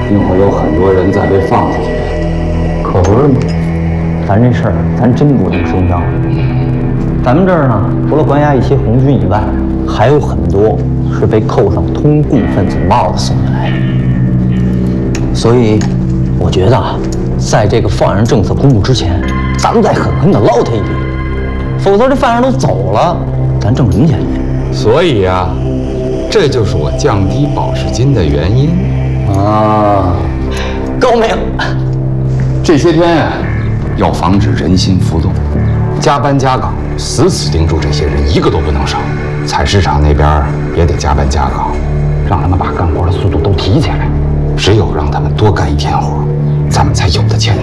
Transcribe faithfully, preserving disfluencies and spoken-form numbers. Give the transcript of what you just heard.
定会有很多人再被放出去。 可不是吗？咱这事儿，咱真不能声张。咱们这儿呢，除了关押一些红军以外，还有很多是被扣上通共分子帽子送进来的。所以，我觉得啊，在这个放人政策公布之前，咱们再狠狠地捞他一笔，否则这犯人都走了，咱挣零钱去。 所以啊，这就是我降低保释金的原因啊， 高明。 这些天呀、啊，要防止人心浮动，加班加岗，死死盯住这些人，一个都不能少。采石场那边也得加班加岗，让他们把干活的速度都提起来。只有让他们多干一天活，咱们才有的前途。